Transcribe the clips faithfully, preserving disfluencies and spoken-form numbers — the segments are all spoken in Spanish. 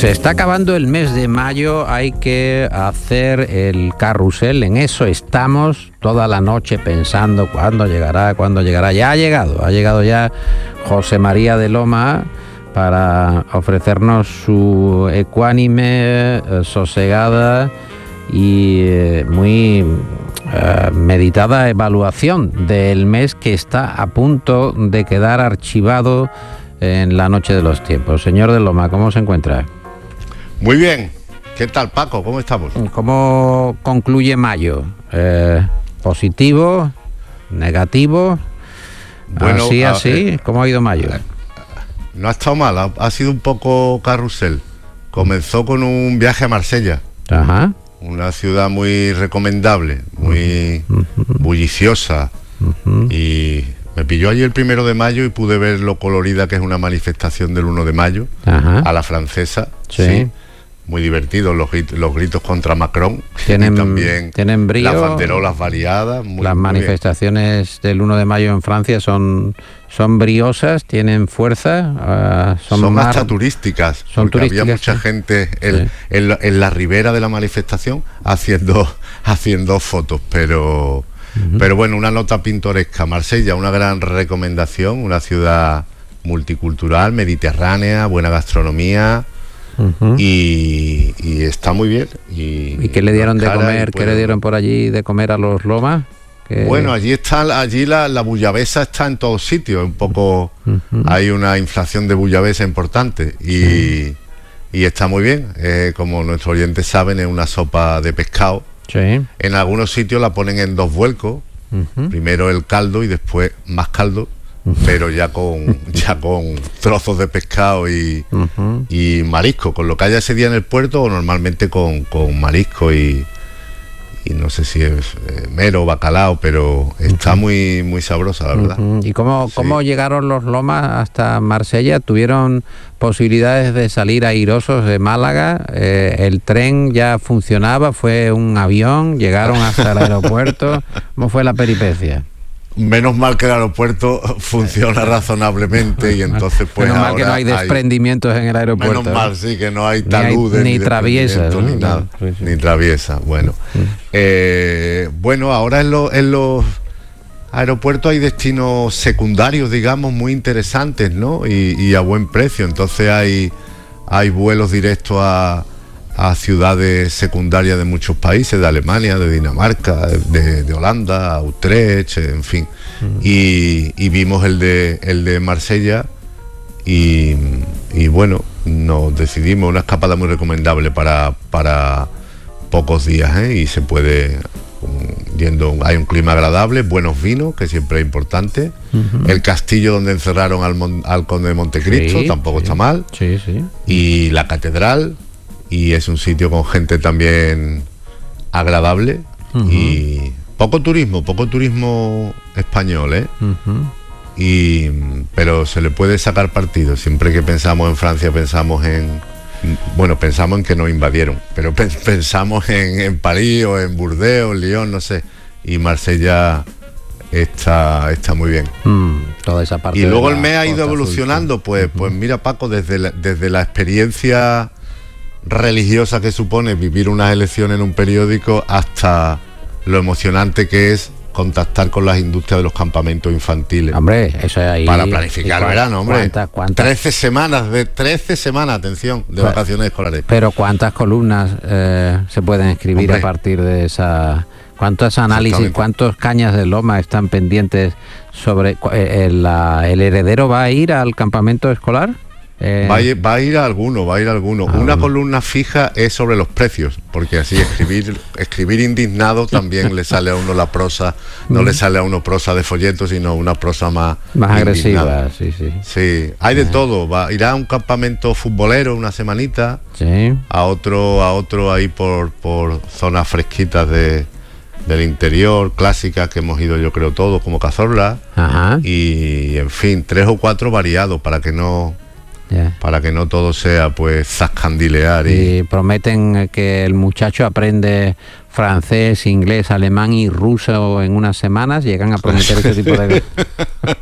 Se está acabando el mes de mayo, hay que hacer el carrusel, en eso estamos toda la noche pensando cuándo llegará, cuándo llegará. Ya ha llegado, ha llegado ya José María de Loma para ofrecernos su ecuánime, eh, sosegada y eh, muy eh, meditada evaluación del mes que está a punto de quedar archivado en la noche de los tiempos. Señor de Loma, ¿cómo se encuentra? Muy bien. ¿Qué tal, Paco? ¿Cómo estamos? ¿Cómo concluye mayo? Eh, ¿Positivo? ¿Negativo? Bueno, así, a, así. eh, ¿Cómo ha ido mayo? No ha estado mal, ha, ha sido un poco carrusel. Comenzó con un viaje a Marsella. Ajá. Una ciudad muy recomendable, muy uh-huh. bulliciosa. Uh-huh. Y me pilló allí el primero de mayo y pude ver lo colorida que es una manifestación del uno de mayo, ajá, a la francesa. Sí. Sí. Muy divertidos los, los gritos contra Macron. Tienen, y también tienen brío, las banderolas variadas. Muy, las muy manifestaciones bien. Del uno de mayo en Francia son, son briosas, tienen fuerza. Uh, son son más, hasta turísticas. Son turísticas, había mucha sí. gente en, sí. en, la, en la ribera de la manifestación haciendo, haciendo fotos, pero... Uh-huh. Pero bueno, una nota pintoresca. Marsella, una gran recomendación, una ciudad multicultural, mediterránea, buena gastronomía. Uh-huh. y, y está muy bien. ¿Y, ¿Y qué le dieron de comer? ¿Qué le dieron por allí de comer a los lomas? ¿Qué? Bueno, allí está, allí la, la bullabesa está en todos sitios. Un poco uh-huh. hay una inflación de bullabesa importante y, uh-huh. y está muy bien. Eh, como nuestros oyentes saben, es una sopa de pescado. Sí. En algunos sitios la ponen en dos vuelcos, uh-huh. primero el caldo y después más caldo, uh-huh. pero ya con ya con trozos de pescado y, uh-huh. y marisco, con lo que haya ese día en el puerto, o normalmente con, con marisco y, y no sé si es eh, mero o bacalao, pero está uh-huh. muy muy sabrosa, la verdad. Uh-huh. ¿Y cómo, sí. cómo llegaron los lomas hasta Marsella? ¿Tuvieron posibilidades de salir airosos de Málaga? Eh, ¿El tren ya funcionaba? ¿Fue un avión? ¿Llegaron hasta el aeropuerto? ¿Cómo fue la peripecia? Menos mal que el aeropuerto funciona razonablemente y entonces pues menos ahora mal que no hay desprendimientos hay, en el aeropuerto. Menos mal, sí, que no hay taludes ni, hay, ni, ni traviesas, ¿no? ni nada, sí, sí. ni traviesas. Bueno, sí. eh, bueno, ahora en, lo, en los aeropuertos hay destinos secundarios, digamos, muy interesantes, ¿no? Y, y a buen precio. Entonces hay hay vuelos directos a a ciudades secundarias de muchos países, de Alemania, de Dinamarca, de, de Holanda, Utrecht, en fin. Uh-huh. Y, y vimos el de el de Marsella y, y bueno, nos decidimos, una escapada muy recomendable para, para pocos días, ¿eh? Y se puede, yendo, hay un clima agradable, buenos vinos, que siempre es importante. Uh-huh. El castillo donde encerraron al, al conde de Montecristo, sí, tampoco sí. está mal. Sí, sí. Y la catedral. Y es un sitio con gente también agradable. Uh-huh. Y poco turismo, poco turismo español, ¿eh? Uh-huh. Y, pero se le puede sacar partido. Siempre que pensamos en Francia pensamos en... Bueno, pensamos en que nos invadieron, pero pe- pensamos en, en París o en Burdeos, Lyon, no sé. Y Marsella está, está muy bien. Mm, toda esa parte. Y luego el mes ha ido evolucionando. Azul, pues, uh-huh. pues mira, Paco, desde la, desde la experiencia religiosa que supone vivir unas elecciones en un periódico hasta lo emocionante que es contactar con las industrias de los campamentos infantiles. Hombre, eso es ahí. Para planificar el verano, hombre. ¿Cuántas, cuántas? trece semanas, de trece semanas, atención, de pues, vacaciones escolares. Pero ¿cuántas columnas eh, se pueden escribir, hombre, a partir de esa... ¿Cuántos análisis, cuántos cañas de loma están pendientes sobre... Eh, el, la, ¿El heredero va a ir al campamento escolar? Eh... Va, a ir, va a ir a alguno, va a ir a alguno. Ah, Una bueno. columna fija es sobre los precios, porque así escribir escribir indignado también le sale a uno la prosa, no le sale a uno prosa de folleto, sino una prosa más, más agresiva, sí, sí. Sí, hay de ah. todo. Va, irá a un campamento futbolero una semanita, sí. a otro, a otro ahí por, por zonas fresquitas de del interior, clásicas que hemos ido yo creo todos, como Cazorla. Ajá. Y en fin, tres o cuatro variados para que no Yeah. para que no todo sea pues zascandilear. Y... y prometen que el muchacho aprende francés, inglés, alemán y ruso en unas semanas. Llegan a prometer ese tipo de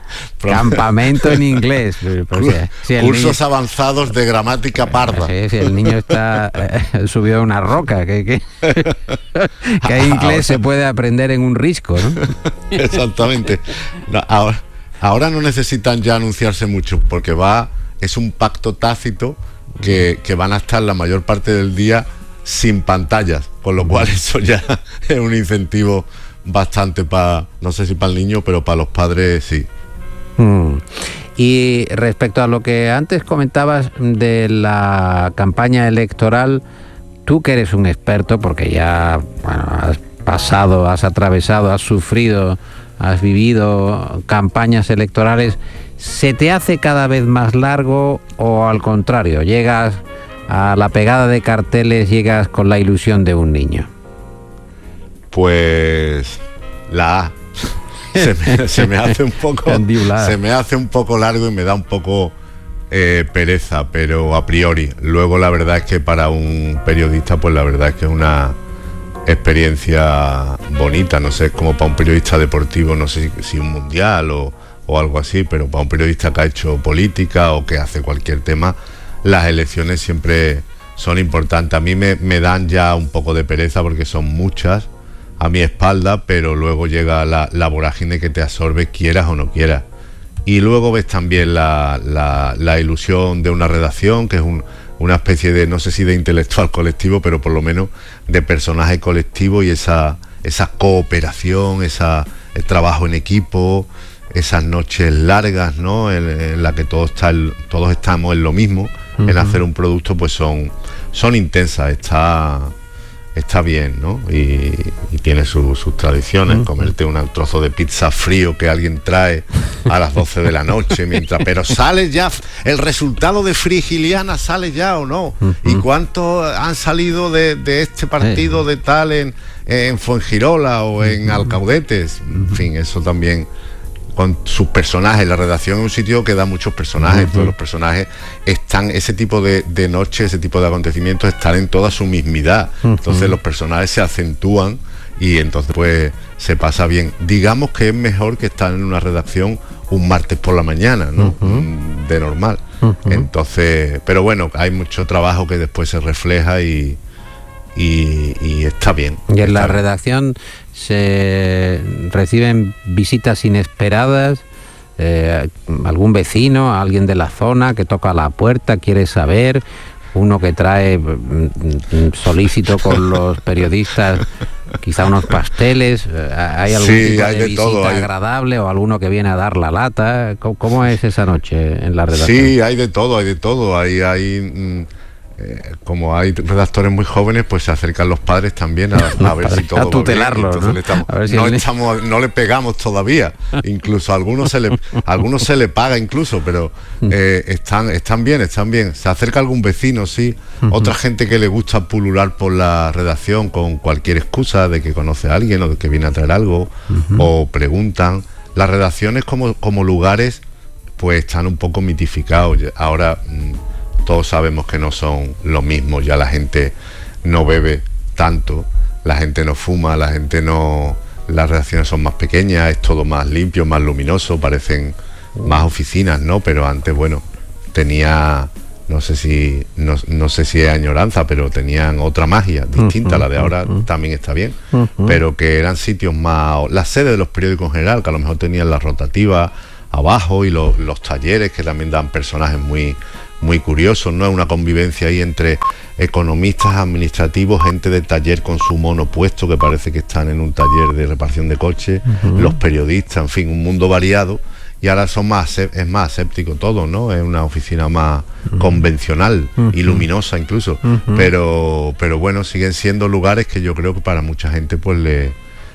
Campamento en inglés. Pues, si Cursos niño, avanzados de gramática parda. Si, si el niño está eh, subido a una roca, que, que, que inglés ahora se puede aprender en un risco, ¿no? Exactamente. No, ahora, ahora no necesitan ya anunciarse mucho, porque va, es un pacto tácito que, que van a estar la mayor parte del día sin pantallas, con lo cual eso ya es un incentivo bastante para, no sé si para el niño, pero para los padres sí. Mm. Y respecto a lo que antes comentabas de la campaña electoral, tú que eres un experto, porque ya bueno, has pasado, has atravesado, has sufrido, has vivido campañas electorales, ¿se te hace cada vez más largo o al contrario, llegas a la pegada de carteles, llegas con la ilusión de un niño? Pues la A. Se me, se me hace un poco se me hace un poco largo y me da un poco eh, pereza, pero a priori. Luego la verdad es que para un periodista, pues la verdad es que es una experiencia bonita, no sé, es como para un periodista deportivo, no sé si, si un mundial o, o algo así, pero para un periodista que ha hecho política o que hace cualquier tema, las elecciones siempre son importantes. A mí me, me dan ya un poco de pereza porque son muchas a mi espalda, pero luego llega la, la vorágine que te absorbe, quieras o no quieras. Y luego ves también la, la, la ilusión de una redacción, que es un, una especie de, no sé si de intelectual colectivo, pero por lo menos de personaje colectivo, y esa, esa cooperación, esa, el trabajo en equipo, esas noches largas, ¿no? En, en la que todos, está el, todos estamos en lo mismo, uh-huh. en hacer un producto, pues son, son intensas, está... está bien, ¿no? Y, y tiene su, sus tradiciones, comerte un trozo de pizza frío que alguien trae a las doce de la noche, mientras, pero sale ya, el resultado de Frigiliana sale ya o no, y cuántos han salido de, de este partido de tal en, en Fuengirola o en Alcaudetes, en fin, eso también, con sus personajes. La redacción es un sitio que da muchos personajes, uh-huh. todos los personajes están, ese tipo de, de noches, ese tipo de acontecimientos están en toda su mismidad, uh-huh. entonces los personajes se acentúan y entonces pues se pasa bien. Digamos que es mejor que estar en una redacción un martes por la mañana, ¿no? Uh-huh. De normal. Uh-huh. Entonces, pero bueno, hay mucho trabajo que después se refleja y Y, y está bien. Y en la bien. redacción se reciben visitas inesperadas, eh, algún vecino, alguien de la zona que toca la puerta, quiere saber, uno que trae mm, solícito con los periodistas, quizá unos pasteles, ¿hay algún sí, tipo hay de, de visita todo, hay... agradable o alguno que viene a dar la lata? ¿Cómo, cómo es esa noche en la redacción? Sí, hay de todo, hay de todo, hay... hay mm... Eh, como hay redactores muy jóvenes, pues se acercan los padres también a, a ver si todo a tutelarlo, va bien. ¿no? Estamos, a ver si no, el... estamos, no le pegamos todavía, incluso a algunos se le, a algunos se le paga incluso, pero eh, están, están bien, están bien. Se acerca algún vecino, sí, uh-huh. otra gente que le gusta pulular por la redacción con cualquier excusa de que conoce a alguien o de que viene a traer algo, uh-huh. o preguntan. Las redacciones como, como lugares, pues están un poco mitificados. Ahora mmm, todos sabemos que no son lo mismo, ya la gente no bebe tanto, la gente no fuma, la gente no... Las redacciones son más pequeñas, es todo más limpio, más luminoso, parecen más oficinas, ¿no? Pero antes, bueno, tenía, no sé si, no, no sé si es añoranza, pero tenían otra magia distinta, uh-huh, la de ahora uh-huh. también está bien, uh-huh. pero que eran sitios más... La sede de los periódicos en general, que a lo mejor tenían la rotativa abajo y los, los talleres que también dan personajes muy... muy curioso, ¿no? Es una convivencia ahí entre economistas, administrativos, gente de taller con su mono puesto, que parece que están en un taller de reparación de coches, uh-huh. los periodistas, en fin, un mundo variado, y ahora son más, es más aséptico todo, ¿no? Es una oficina más uh-huh. convencional uh-huh. y luminosa incluso, uh-huh. pero, pero bueno, siguen siendo lugares que yo creo que para mucha gente pues le,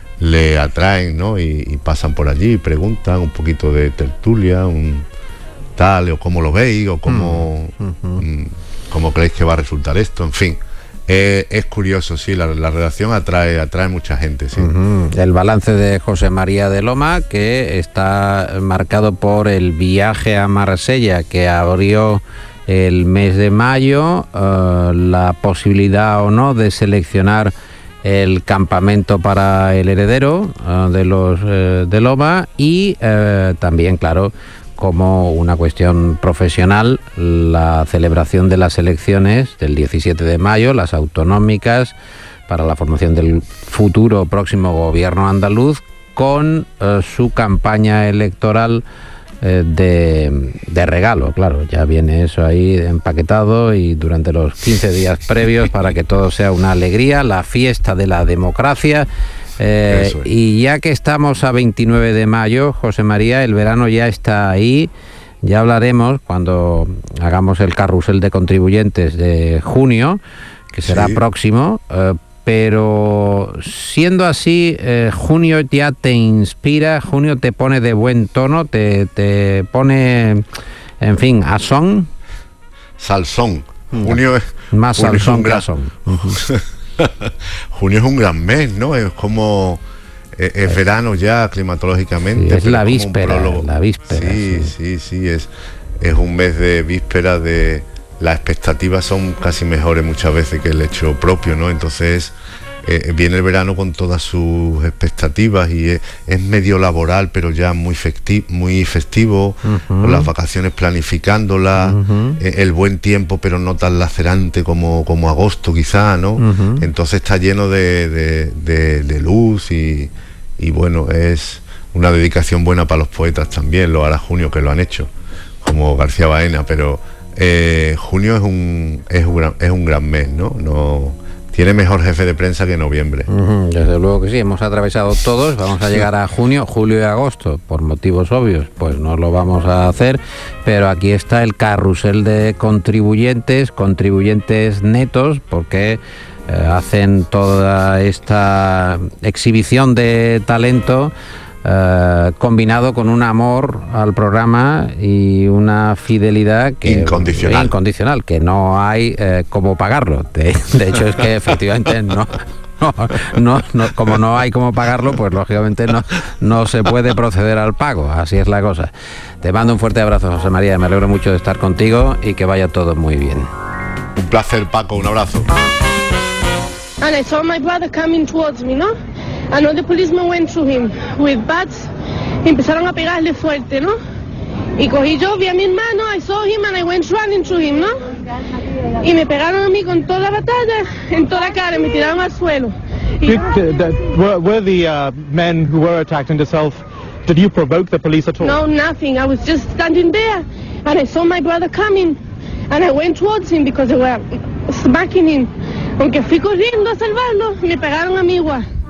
le atraen, ¿no? Y, y pasan por allí, preguntan un poquito de tertulia, un tal, o cómo lo veis, o cómo, uh-huh. mm, cómo creéis que va a resultar esto, en fin. Eh, es curioso, sí, la, la redacción atrae, atrae mucha gente, sí. Uh-huh. El balance de José María de Loma, que está marcado por el viaje a Marsella, que abrió el mes de mayo, uh, la posibilidad o no de seleccionar el campamento para el heredero uh, de los uh, de Loma y uh, también, claro, como una cuestión profesional, la celebración de las elecciones del diecisiete de mayo, las autonómicas, para la formación del futuro próximo gobierno andaluz, con uh, su campaña electoral uh, de, de regalo. Claro, ya viene eso ahí empaquetado y durante los quince días previos para que todo sea una alegría, la fiesta de la democracia. Eh, es. Y ya que estamos a veintinueve de mayo, José María, el verano ya está ahí. Ya hablaremos cuando hagamos el carrusel de contribuyentes de junio, que será sí. próximo. Eh, pero siendo así, eh, junio ya te inspira, junio te pone de buen tono, te, te pone, en fin, a son. Salsón. Junio es más junio salsón es un que gran... a son. Junio es un gran mes, ¿no? Es como es, es verano ya climatológicamente. Sí, es la víspera, la víspera. Sí, sí, sí, sí, es, es un mes de víspera de... Las expectativas son casi mejores muchas veces que el hecho propio, ¿no? Entonces eh, viene el verano con todas sus expectativas y es, es medio laboral, pero ya muy festivo, muy festivo, uh-huh. con las vacaciones planificándolas, uh-huh. eh, el buen tiempo, pero no tan lacerante como, como agosto quizá, ¿no? Uh-huh. Entonces está lleno de, de, de, de luz y, y bueno, es una dedicación buena para los poetas también, lo hará Junio, que lo han hecho, como García Baena, pero... Eh, junio es un es un gran, es un gran mes, ¿no? No tiene mejor jefe de prensa que noviembre. Uh-huh, desde luego que sí, hemos atravesado todos, vamos a llegar a junio, julio y agosto, por motivos obvios, pues no lo vamos a hacer, pero aquí está el carrusel de contribuyentes, contribuyentes netos, porque eh, hacen toda esta exhibición de talento Uh, combinado con un amor al programa y una fidelidad que incondicional, incondicional que no hay uh, cómo pagarlo. De, de hecho es que efectivamente no, no, no, no, como no hay cómo pagarlo, pues lógicamente no, no se puede proceder al pago. Así es la cosa. Te mando un fuerte abrazo, José María. Me alegro mucho de estar contigo y que vaya todo muy bien. Un placer, Paco. Un abrazo. And I saw my brother coming towards me, ¿no? Another policeman went through him with bats y empezaron a pegarle fuerte, ¿no? Y cogí yo, vi a mi hermano, I saw him and I went running through him, ¿no? Y me pegaron a mí con toda la batalla, en toda la cara, me tiraron al suelo. Did, uh, that, were, were the uh, men who were attacked in the South, did you provoke the police at all? No, nothing. I was just standing there and I saw my brother coming and I went towards him because they were smacking him. Aunque fui corriendo a salvarlo, me pegaron a mí igual.